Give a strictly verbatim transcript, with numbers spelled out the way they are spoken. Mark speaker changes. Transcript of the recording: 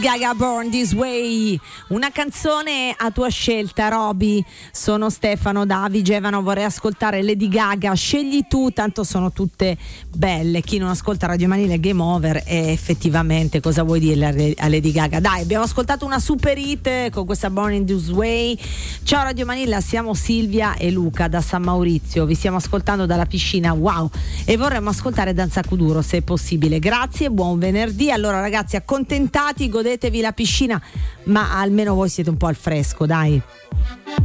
Speaker 1: Gaga Born This Way, una canzone a tua scelta, Roby. Sono Stefano da Vigevano, vorrei ascoltare Lady Gaga, scegli tu, tanto sono tutte belle. Chi non ascolta Radio Manila è game over, e effettivamente cosa vuoi dire a Lady Gaga? Dai, abbiamo ascoltato una super hit con questa Born in This Way. Ciao Radio Manila, siamo Silvia e Luca da San Maurizio, vi stiamo ascoltando dalla piscina, wow, e vorremmo ascoltare Danza Kuduro se è possibile. Grazie, buon venerdì. Allora ragazzi, accontentati, godetevi la piscina, ma almeno voi siete un po' al fresco, dai.